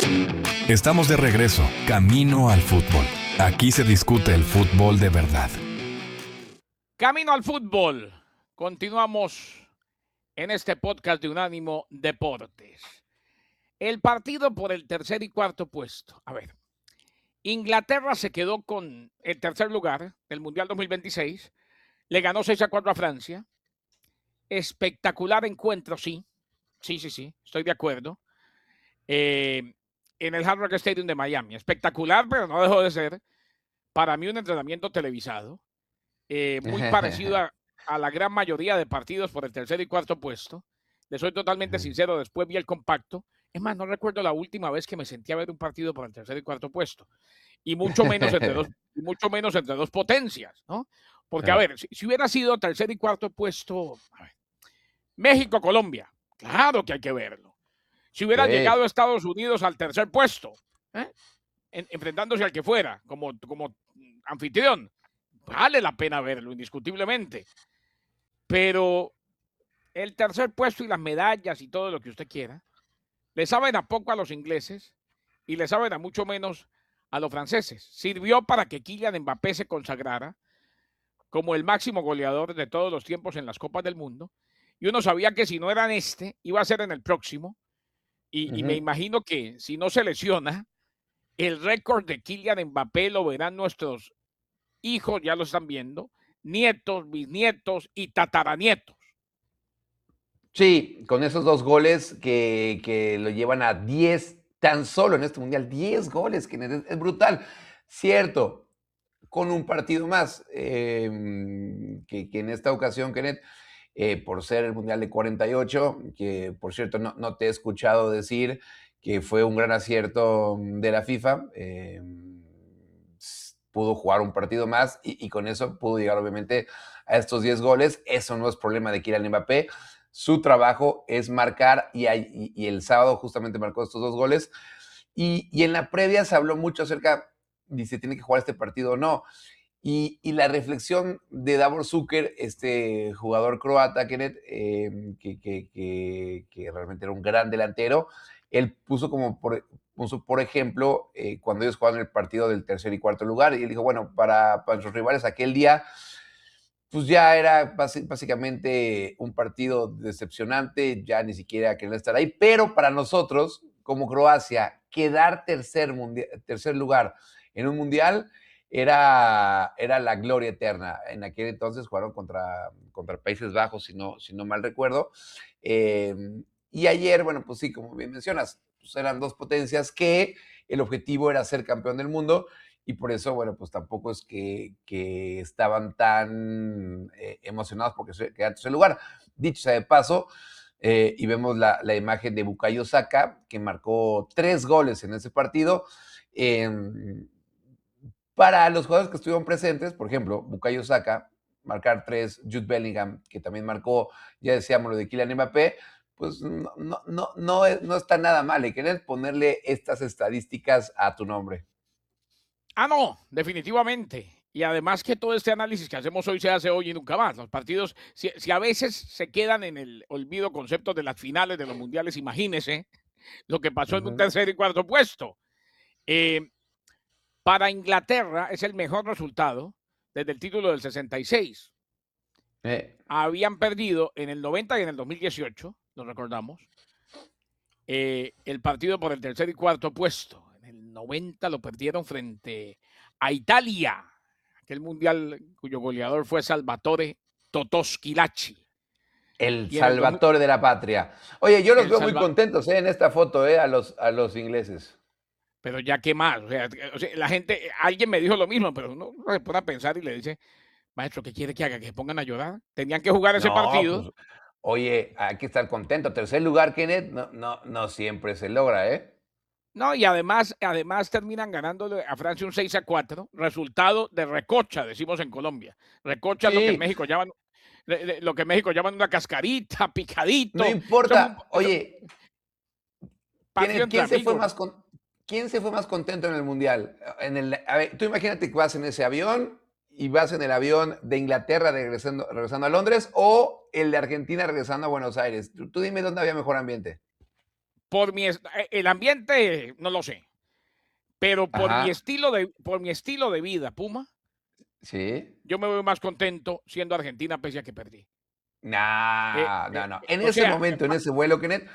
Estamos de regreso, camino al fútbol. Aquí se discute el fútbol de verdad. Camino al fútbol. Continuamos en este podcast de Unánimo Deportes. El partido por el tercer y cuarto puesto. A ver, Inglaterra se quedó con el tercer lugar del Mundial 2026. Le ganó 6-4 a Francia. Espectacular encuentro, sí. Sí, estoy de acuerdo. En el Hard Rock Stadium de Miami. Espectacular, pero no dejó de ser para mí un entrenamiento televisado. Muy parecido a la gran mayoría de partidos por el tercer y cuarto puesto. Le soy totalmente sincero, después vi el compacto. Es más, no recuerdo la última vez que me sentí a ver un partido por el tercer y cuarto puesto. Y mucho menos entre dos potencias, ¿no? Porque, a ver, si hubiera sido tercer y cuarto puesto, a ver, México-Colombia, claro que hay que verlo. Si hubiera llegado Estados Unidos al tercer puesto, ¿eh? Enfrentándose al que fuera, como anfitrión, vale la pena verlo, indiscutiblemente. Pero el tercer puesto y las medallas y todo lo que usted quiera, le saben a poco a los ingleses y le saben a mucho menos a los franceses. Sirvió para que Kylian Mbappé se consagrara como el máximo goleador de todos los tiempos en las Copas del Mundo. Y uno sabía que si no era en este, iba a ser en el próximo. Y me imagino que si no se lesiona, el récord de Kylian Mbappé lo verán nuestros hijos, ya lo están viendo, nietos, bisnietos y tataranietos. Sí, con esos 2 goles que lo llevan a 10 tan solo en este mundial. 10 goles, que es brutal. Cierto, con un partido más, que en esta ocasión, Kenneth, por ser el mundial de 48, que por cierto no te he escuchado decir que fue un gran acierto de la FIFA. Pudo jugar un partido más y con eso pudo llegar obviamente a estos 10 goles. Eso no es problema de Kylian Mbappé. Su trabajo es marcar y el sábado justamente marcó estos 2 goles. Y en la previa se habló mucho acerca de si tiene que jugar este partido o no. Y la reflexión de Davor Šuker, este jugador croata, Kenneth, que realmente era un gran delantero, él puso por ejemplo, cuando ellos jugaban el partido del tercer y cuarto lugar, y él dijo, bueno, para nuestros rivales aquel día, pues ya era básicamente un partido decepcionante, ya ni siquiera querían estar ahí, pero para nosotros, como Croacia, quedar tercer lugar en un mundial era la gloria eterna. En aquel entonces jugaron contra Países Bajos, si no mal recuerdo. Y ayer, bueno, pues sí, como bien mencionas, pues eran 2 potencias que el objetivo era ser campeón del mundo, y por eso, bueno, pues tampoco es que estaban tan emocionados porque quedaron en tercer lugar. Dicho sea de paso, y vemos la imagen de Bukayo Saka, que marcó 3 goles en ese partido. Para los jugadores que estuvieron presentes, por ejemplo, Bukayo Saka, marcar 3, Jude Bellingham, que también marcó, ya decíamos lo de Kylian Mbappé, pues no está nada mal. Y querer ponerle estas estadísticas a tu nombre. No, definitivamente. Y además que todo este análisis que hacemos hoy se hace hoy y nunca más. Los partidos, si a veces se quedan en el olvido conceptos de las finales de los mundiales, imagínese lo que pasó en un tercer y cuarto puesto. Para Inglaterra es el mejor resultado desde el título del 66. Habían perdido en el 90 y en el 2018, lo recordamos, el partido por el tercer y cuarto puesto. En el 90 lo perdieron frente a Italia, aquel mundial cuyo goleador fue Salvatore Totò Schillaci. El Salvatore de la patria. Oye, yo los veo muy contentos en esta foto, a los ingleses. Pero ya qué más, o sea, la gente, alguien me dijo lo mismo, pero uno se pone a pensar y le dice, maestro, ¿qué quiere que haga? ¿Que se pongan a llorar? Tenían que jugar ese partido. Pues, oye, hay que estar contento. Tercer lugar, Kenneth, no siempre se logra, ¿eh? No, y además terminan ganándole a Francia un 6-4, resultado de recocha, decimos en Colombia. Recocha es lo que en México llaman una cascarita, picadito. No importa. Oye, ¿quién se fue más contento en el Mundial? A ver, tú imagínate que vas en ese avión y vas en el avión de Inglaterra regresando a Londres, o el de Argentina regresando a Buenos Aires. Tú dime dónde había mejor ambiente. el ambiente no lo sé, pero Ajá, por mi estilo de vida, Puma, sí. yo me veo más contento siendo Argentina pese a que perdí. No, no, no. En O ese sea, momento, en ese vuelo, Kenneth,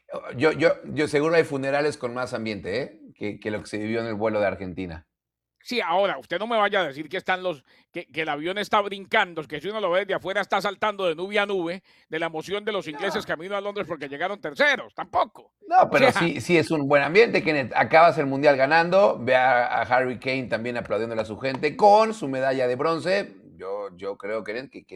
yo seguro hay funerales con más ambiente, ¿eh? Que lo que se vivió en el vuelo de Argentina. sí, ahora, usted no me vaya a decir que que el avión está brincando, que si uno lo ve de afuera está saltando de nube a nube de la emoción de los ingleses No, camino a Londres porque llegaron terceros, tampoco. no, O pero sea, sí, sí es un buen ambiente, Kenneth. Acabas el Mundial ganando, ve a Harry Kane también aplaudiéndole a su gente con su medalla de bronce. Yo creo, Kenneth, que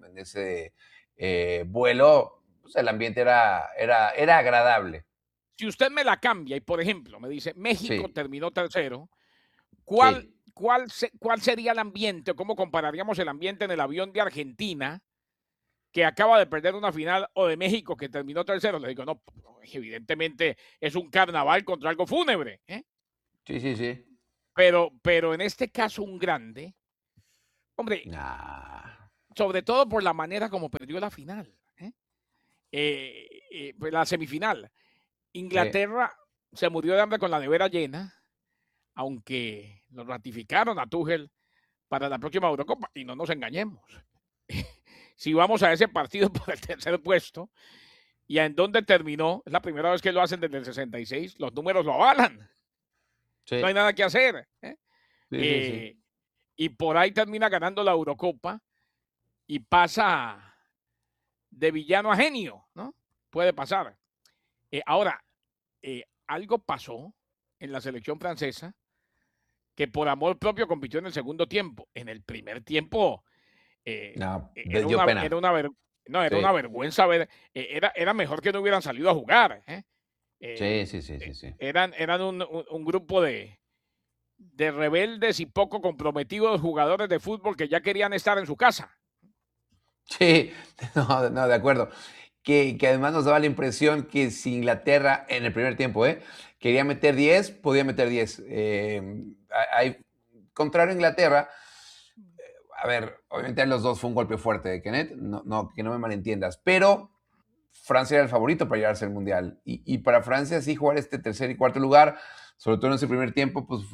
en ese vuelo pues, el ambiente era agradable. si usted me la cambia y, por ejemplo, me dice México Sí, terminó tercero, ¿cuál, sí. cuál sería el ambiente o cómo compararíamos el ambiente en el avión de Argentina que acaba de perder una final o de México que terminó tercero? Le digo, no, evidentemente es un carnaval contra algo fúnebre, ¿eh? Sí, sí, sí. Pero en este caso un grande, hombre, Nah. sobre todo por la manera como perdió la final, ¿eh? Pues la semifinal. Sí. Inglaterra se murió de hambre con la nevera llena, aunque lo ratificaron a Tuchel para la próxima Eurocopa. Y no nos engañemos. Si vamos a ese partido por el tercer puesto y en dónde terminó, es la primera vez que lo hacen desde el 66, los números lo avalan. No hay Sí, nada que hacer. sí, sí, sí. Eh, y por ahí termina ganando la Eurocopa y pasa de villano a genio, ¿no? Puede pasar. Ahora, algo pasó en la selección francesa que por amor propio compitió en el segundo tiempo. En el primer tiempo No, les era dio una, pena. era una, ver- no, era una Sí, vergüenza ver, era mejor que no hubieran salido a jugar. sí, Eh, sí, sí, sí, sí. eran un grupo de rebeldes y poco comprometidos jugadores de fútbol que ya querían estar en su casa. Sí, no, no, de acuerdo. Que además nos daba la impresión que si Inglaterra en el primer tiempo, quería meter 10, podía meter 10. Contrario a Inglaterra, a ver, obviamente a los dos fue un golpe fuerte de Kenneth, no, no, que no me malentiendas, pero Francia era el favorito para llevarse al Mundial. Y para Francia sí jugar este tercer y cuarto lugar, sobre todo en ese primer tiempo, pues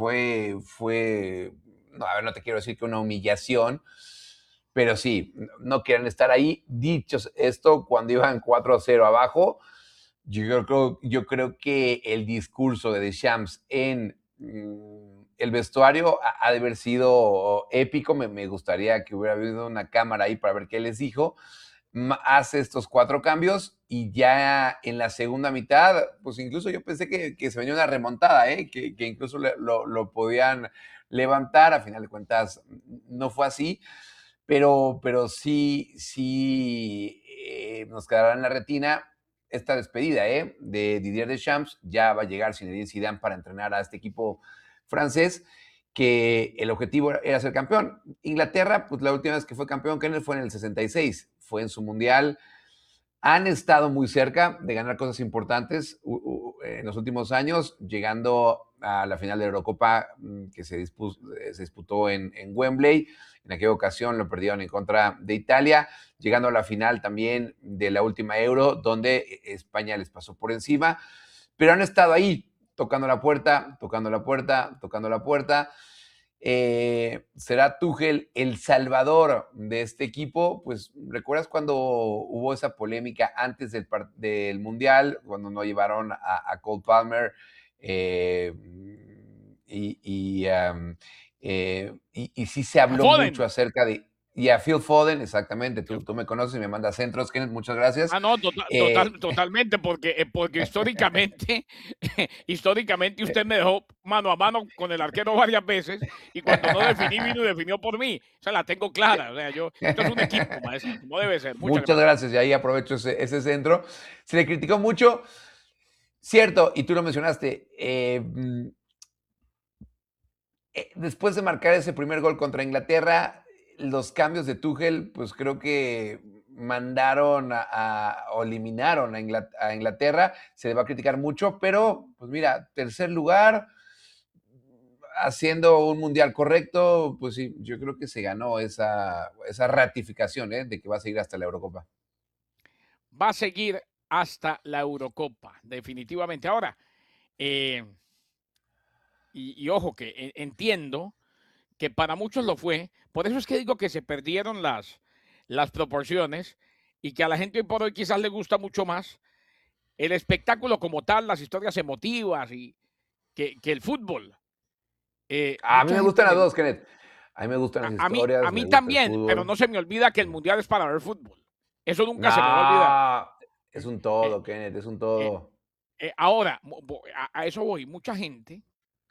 fue no, a ver, no te quiero decir que una humillación, pero sí, no quieren estar ahí. Dicho esto, cuando iban 4-0 abajo, yo creo que el discurso de Deschamps en el vestuario ha de haber sido épico. Me gustaría que hubiera habido una cámara ahí para ver qué les dijo. Hace estos 4 cambios y ya en la segunda mitad, pues incluso yo pensé que se venía una remontada, que incluso lo podían levantar. A final de cuentas, no fue así, pero sí, sí nos quedará en la retina esta despedida de Didier Deschamps. Ya va a llegar Zinedine Zidane para entrenar a este equipo francés, que el objetivo era ser campeón. Inglaterra, pues la última vez que fue campeón, Kenneth, fue en el 66, fue en su mundial. Han estado muy cerca de ganar cosas importantes en los últimos años, llegando a la final de la Eurocopa que se disputó en Wembley. En aquella ocasión lo perdieron en contra de Italia, llegando a la final también de la última Euro, donde España les pasó por encima, pero han estado ahí, tocando la puerta, tocando la puerta, tocando la puerta. ¿Será Tuchel el salvador de este equipo? Pues recuerdas cuando hubo esa polémica antes del Mundial, cuando no llevaron a Cole Palmer eh, y sí se A habló mucho Foden. acerca de... Y a Phil Foden, exactamente, Que tú me conoces y me mandas centros, Kenneth, muchas gracias. No, Eh, totalmente, porque históricamente, históricamente usted me dejó mano a mano con el arquero varias veces y cuando no definí vino y definió por mí. O sea, la tengo clara. O sea, esto es un equipo, maestro, como debe ser. Muchas Muchas gracias. gracias, y ahí aprovecho ese centro. Se le criticó mucho, cierto, y tú lo mencionaste. Después de marcar ese primer gol contra Inglaterra, los cambios de Tuchel, pues creo que mandaron o eliminaron a Inglaterra. Se le va a criticar mucho, pero pues mira, tercer lugar, haciendo un mundial correcto, pues sí, yo creo que se ganó esa ratificación de que va a seguir hasta la Eurocopa. Va a seguir hasta la Eurocopa, definitivamente. Ahora, y ojo que entiendo que para muchos lo fue, por eso es que digo que se perdieron las proporciones y que a la gente hoy por hoy quizás le gusta mucho más el espectáculo como tal, las historias emotivas y que el fútbol. A mí me gustan las dos, Kenneth. A mí me gustan las historias. A mí también, pero no se me olvida que el Mundial es para ver fútbol. Eso nunca se me va a olvidar. Es un todo, Kenneth, es un todo. Ahora, a eso voy. Mucha gente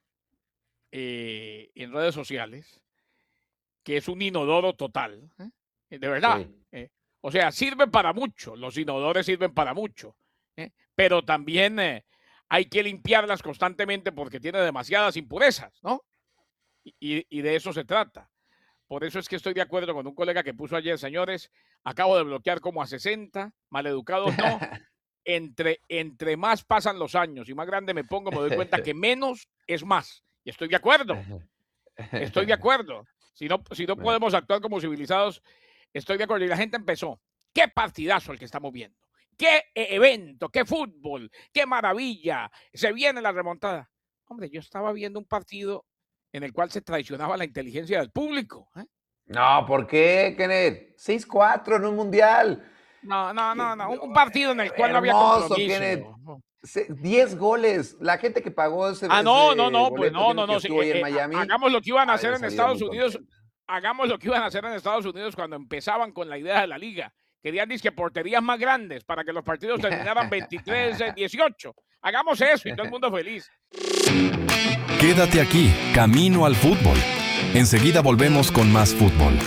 en redes sociales que es un inodoro total. De verdad. Sí. O sea, sirve para mucho. Los inodores sirven para mucho. Pero también hay que limpiarlas constantemente porque tiene demasiadas impurezas, ¿no? Y de eso se trata. Por eso es que estoy de acuerdo con un colega que puso ayer, señores, acabo de bloquear como a 60, maleducados no. Entre más pasan los años y más grande me pongo, me doy cuenta que menos es más. Y estoy de acuerdo. Estoy de acuerdo. Si no podemos actuar como civilizados, estoy de acuerdo. Y la gente empezó. ¡Qué partidazo el que estamos viendo! ¡Qué evento! ¡Qué fútbol! ¡Qué maravilla! Se viene la remontada. Hombre, yo estaba viendo un partido en el cual se traicionaba la inteligencia del público. No, ¿por qué, Kenneth? 6-4 en un mundial. No. Un partido en el cual no había compromiso. Kenneth. 10 goles. La gente que pagó ese pues no. Sí, en Miami, hagamos lo que iban a hacer en Estados Unidos. Hagamos lo que iban a hacer en Estados Unidos cuando empezaban con la idea de la liga. Querían que porterías más grandes para que los partidos terminaran 23-18. Hagamos eso y todo el mundo feliz. Quédate aquí, Camino al Fútbol. Enseguida volvemos con más fútbol.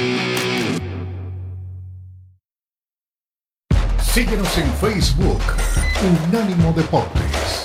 Síguenos en Facebook, Unánimo Deportes.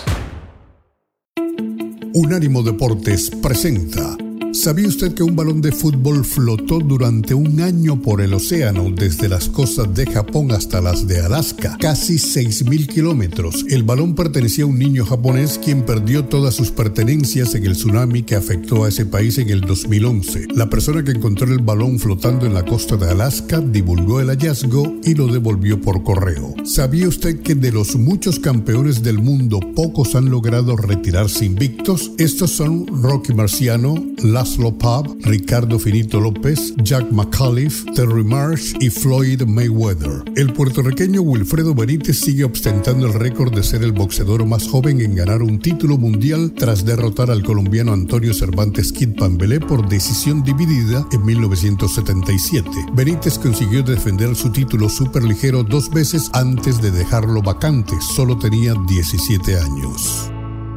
Unánimo Deportes presenta. ¿Sabía usted que un balón de fútbol flotó durante un año por el océano desde las costas de Japón hasta las de Alaska? Casi 6.000 kilómetros. El balón pertenecía a un niño japonés quien perdió todas sus pertenencias en el tsunami que afectó a ese país en el 2011. La persona que encontró el balón flotando en la costa de Alaska divulgó el hallazgo y lo devolvió por correo. ¿Sabía usted que de los muchos campeones del mundo pocos han logrado retirarse invictos? Estos son Rocky Marciano, Laszlo Pav, Ricardo Finito López, Jack McAuliffe, Terry Marsh y Floyd Mayweather. El puertorriqueño Wilfredo Benítez sigue ostentando el récord de ser el boxeador más joven en ganar un título mundial tras derrotar al colombiano Antonio Cervantes Kid Pambelé por decisión dividida en 1977. Benítez consiguió defender su título superligero 2 veces antes de dejarlo vacante. Solo tenía 17 años.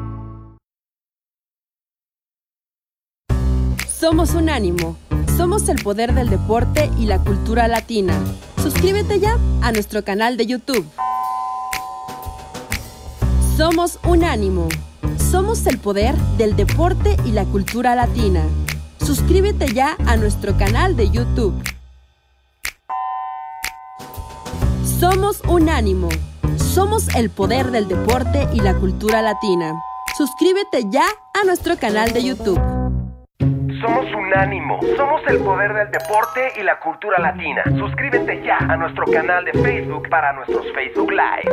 Somos Unánimo. Somos el poder del deporte y la cultura latina. Suscríbete ya a nuestro canal de YouTube. Somos Unánimo. Somos el poder del deporte y la cultura latina. Suscríbete ya a nuestro canal de YouTube. Somos Unánimo. Somos el poder del deporte y la cultura latina. Suscríbete ya a nuestro canal de YouTube. Somos Unánimo, somos el poder del deporte y la cultura latina. Suscríbete ya a nuestro canal de Facebook para nuestros Facebook Live.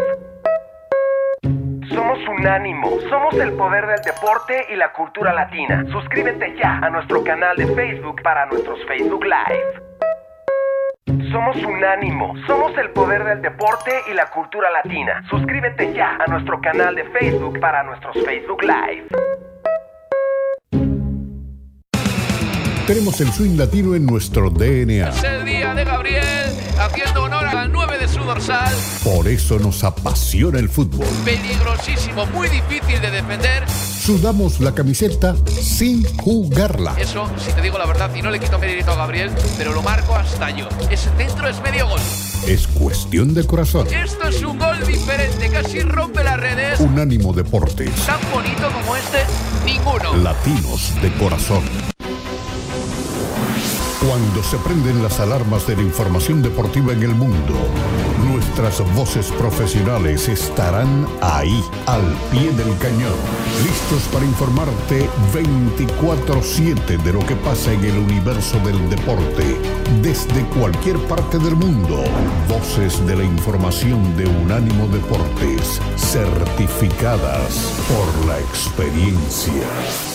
Somos Unánimo, somos el poder del deporte y la cultura latina. Suscríbete ya a nuestro canal de Facebook para nuestros Facebook Live. Somos Unánimo, somos el poder del deporte y la cultura latina. Suscríbete ya a nuestro canal de Facebook para nuestros Facebook Live. Tenemos el swing latino en nuestro DNA. Es el día de Gabriel, haciendo honor al 9 de su dorsal. Por eso nos apasiona el fútbol. Peligrosísimo, muy difícil de defender. Sudamos la camiseta sin jugarla. Eso, si te digo la verdad, y no le quito mérito a Gabriel, pero lo marco hasta yo. Ese centro es medio gol. Es cuestión de corazón. Esto es un gol diferente, casi rompe las redes. Unánimo Deportes. Tan bonito como este, ninguno. Latinos de corazón. Cuando se prenden las alarmas de la información deportiva en el mundo, nuestras voces profesionales estarán ahí, al pie del cañón, listos para informarte 24/7 de lo que pasa en el universo del deporte, desde cualquier parte del mundo. Voces de la información de Unánimo Deportes, certificadas por la experiencia.